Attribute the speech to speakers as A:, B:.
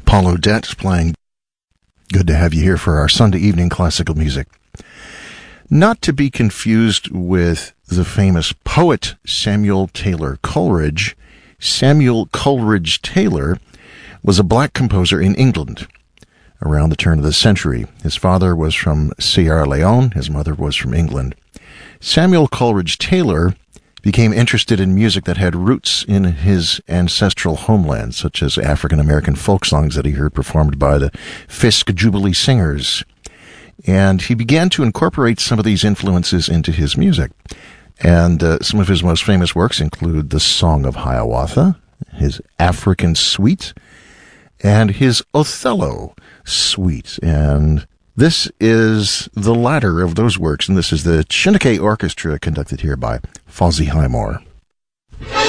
A: Paul Odette playing. Good to have you here for our Sunday evening classical music. Not to be confused with the famous poet Samuel Taylor Coleridge. Samuel Coleridge Taylor was a black composer in England around the turn of the century. His father was from Sierra Leone. His mother was from England. Samuel Coleridge Taylor became interested in music that had roots in his ancestral homeland, such as African-American folk songs that he heard performed by the Fisk Jubilee Singers. And he began to incorporate some of these influences into his music. And some of his most famous works include the Song of Hiawatha, his African Suite, and his Othello Suite. And this is the latter of those works, and this is the Chineke Orchestra conducted here by Fawzi Highmore.